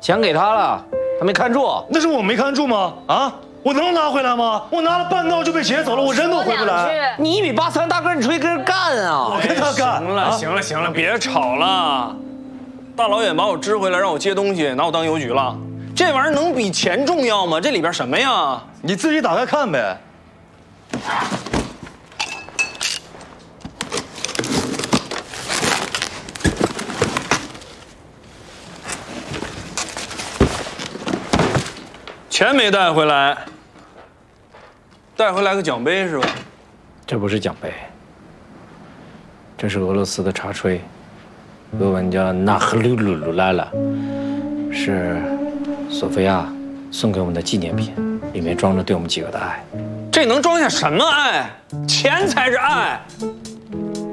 钱给他了，他没看住。 那是我没看住吗？啊，我能拿回来吗？我拿了半道就被劫走了，我人都回不来。 你1米83大个，你出去跟人干啊？ 我跟他干。 行了，行了，行了，别吵了。大老远把我支回来，让我接东西，拿我当邮局了？这玩意儿能比钱重要吗？这里边什么呀？ 你自己打开看呗。 钱没带回来，带回来个奖杯是吧？ 这不是奖杯，这是俄罗斯的茶炊，俄文叫纳赫鲁鲁鲁拉拉，是索菲亚送给我们的纪念品，里面装着对我们几个的爱。 这能装下什么爱？钱才是爱。